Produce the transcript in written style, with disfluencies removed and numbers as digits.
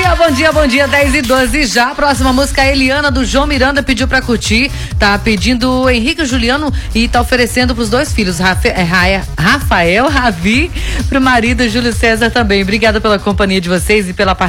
bom dia, 10h12 já. Próxima música, a Eliana do João Miranda pediu pra curtir. Tá pedindo o Henrique e o Juliano e tá oferecendo pros dois filhos, Rafael, Ravi, pro marido Júlio César também. Obrigada pela companhia de vocês e pela participação.